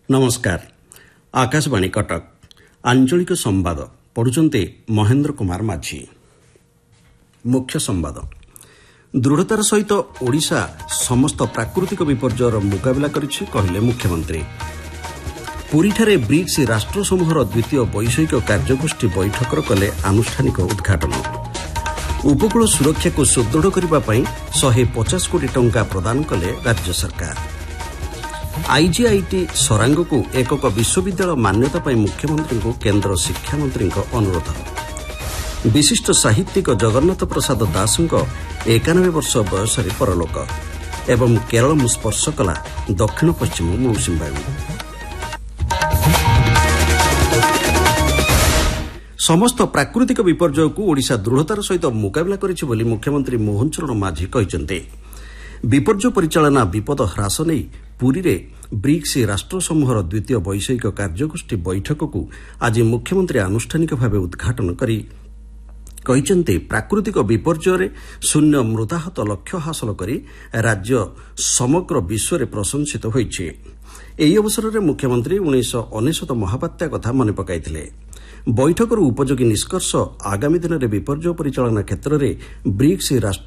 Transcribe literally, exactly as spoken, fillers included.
नमस्कार आकाशवाणी कटक आंचलिक संवाद पढ़ुचंते महेंद्र कुमार माझी। मुख्य संवाद दृढ़तार सहित ओडिशा समस्त प्राकृतिक विपर्ययर मुकाबला करिछि कहिले मुख्यमंत्री। पुरीठारे ब्रिक्स राष्ट्र समूहर द्वितीय वैषयिक कार्यगोष्ठी बैठकर कले आनुष्ठानिक उद्घाटन। उपकूल सुरक्षा को सुदृढ़ करने एक सौ पचास कोटी टंका प्रदान कले राज्य सरकार। आईजीआईटी सरांग को एकक विश्वविद्यालय मान्यता पाई मुख्यमंत्री को केन्द्र शिक्षा मंत्री अनुरोध। विशिष्ट साहित्यिक जगन्नाथ प्रसाद दास एकानबे वर्ष बयस परलोक एवं केरल स्पर्श कला दक्षिण पश्चिम मौसुमी वायु। समस्त प्राकृतिक विपर्यय को ओडिशा दृढ़तार सहित मुकाबला करिछि बोली मुख्यमंत्री मोहन चरण माझी कहिसेंते। विपर्यय परिचालना विपद ह्रास नहीं पुरी रे ब्रिक्स राष्ट्र समूहर द्वितीय वैषयिक कार्यगोष्ठी बैठक को आज मुख्यमंत्री आनुष्ठानिक भाव उद्घाटन करी कहिसेंते प्राकृतिक विपर्यय शून्य मृताहत लक्ष्य हासिल करी राज्य समग्र विश्व में प्रशंसित होइछि। एही अवसर में मुख्यमंत्री उन्नीस अनेशत महाबात्या कथा मन पकाइथिले। बैठकर उपयोगी निष्कर्ष आगामी दिन में विपर्यय परिचालना क्षेत्र में ब्रिक्स राष्ट्र